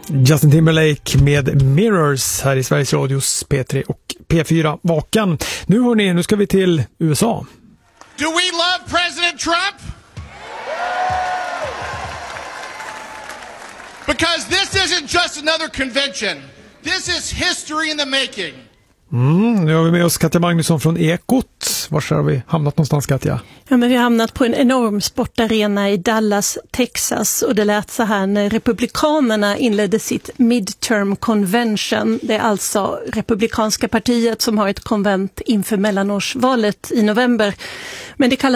Justin Timberlake med Mirrors här i Sveriges Radios P3 och P4 Vakan. Nu ska vi till USA. Do we love President Trump? Because this isn't just another convention. This is history in the making. Nu har vi med oss Katja Magnusson från Ekot. Var har vi hamnat någonstans, Katja? Ja, men vi har hamnat på en enorm sportarena i Dallas, Texas, och det lät så här när republikanerna inledde sitt midterm convention. Det är alltså republikanska partiet som har ett konvent inför mellanårsvalet i november. Men det kallas